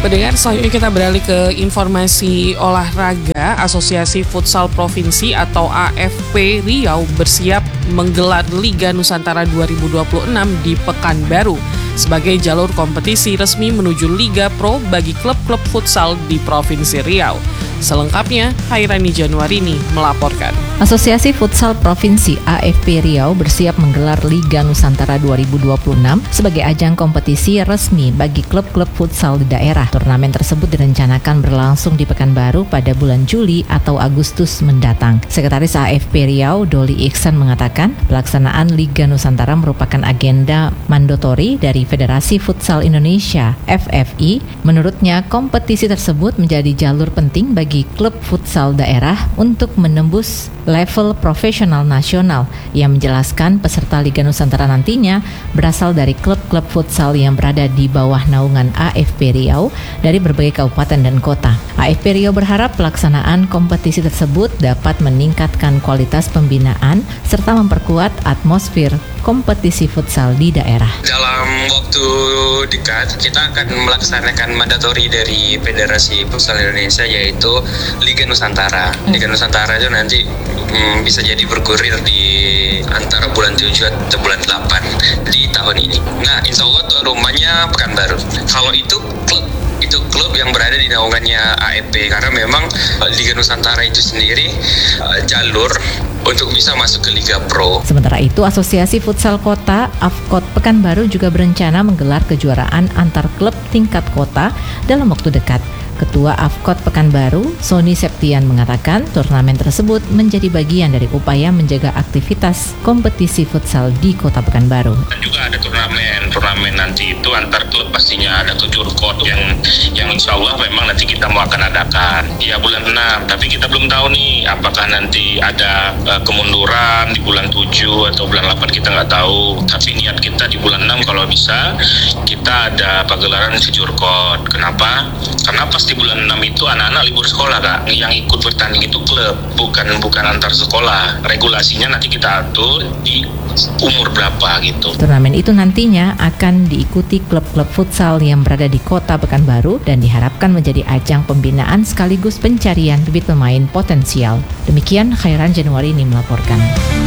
Pendengar, selanjutnya kita beralih ke informasi olahraga. Asosiasi Futsal Provinsi atau AFP Riau bersiap menggelar Liga Nusantara 2026 di Pekanbaru sebagai jalur kompetisi resmi menuju Liga Pro bagi klub-klub futsal di Provinsi Riau. Selengkapnya, Hairani Januarini melaporkan. Asosiasi Futsal Provinsi AFP Riau bersiap menggelar Liga Nusantara 2026 sebagai ajang kompetisi resmi bagi klub-klub futsal di daerah. Turnamen tersebut direncanakan berlangsung di Pekanbaru pada bulan Juli atau Agustus mendatang. Sekretaris AFP Riau, Doli Iksan, mengatakan pelaksanaan Liga Nusantara merupakan agenda mandatori dari Federasi Futsal Indonesia (FFI). Menurutnya, kompetisi tersebut menjadi jalur penting bagi klub futsal daerah untuk menembus level profesional nasional. Ia menjelaskan peserta Liga Nusantara nantinya berasal dari klub-klub futsal yang berada di bawah naungan AFP Riau dari berbagai kabupaten dan kota. AFP Riau berharap pelaksanaan kompetisi tersebut dapat meningkatkan kualitas pembinaan serta memperkuat atmosfer kompetisi futsal di daerah. Dalam waktu dekat, kita akan melaksanakan mandatori dari Federasi Futsal Indonesia, yaitu Liga Nusantara. Liga Nusantara itu nanti bisa jadi bergulir di antara bulan 7 atau bulan 8 di tahun ini. Nah, insya Allah tuan rumahnya Pekanbaru. Kalau itu klub yang berada di naungannya AFP, karena memang Liga Nusantara itu sendiri jalur untuk bisa masuk ke Liga Pro. Sementara itu, Asosiasi Futsal Kota AFKOT Pekanbaru juga berencana menggelar kejuaraan antar klub tingkat kota dalam waktu dekat. Ketua AFKOT Pekanbaru, Sony Septian, mengatakan turnamen tersebut menjadi bagian dari upaya menjaga aktivitas kompetisi futsal di Kota Pekanbaru. Dan juga ada turnamen nanti itu antar klub, pastinya ada kejurkot yang insya Allah memang nanti kita mau akan adakan ya bulan 6, tapi kita belum tahu nih apakah nanti ada kemunduran di bulan 7 atau bulan 8, kita nggak tahu. Tapi niat kita di bulan 6 kalau bisa kita ada pagelaran kejurkot. Kenapa? Karena pas di bulan 6 itu anak-anak libur sekolah, Kak. Yang ikut bertanding itu klub, bukan antar sekolah. Regulasinya nanti kita atur di umur berapa gitu. Turnamen itu nantinya akan diikuti klub-klub futsal yang berada di Kota Pekanbaru dan diharapkan menjadi ajang pembinaan sekaligus pencarian bibit pemain potensial. Demikian Khairan Januarini melaporkan.